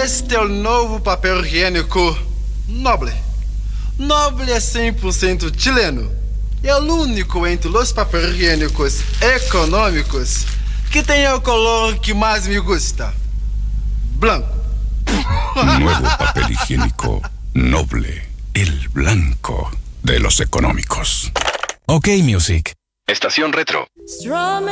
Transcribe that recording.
Este é o novo papel higiênico Noble. Noble é 100% chileno. É o único entre os papéis higiênicos econômicos que tem o color que mais me gusta. Blanco. Nuevo papel higiénico Noble. El blanco de los económicos. OK Music. Estación Retro.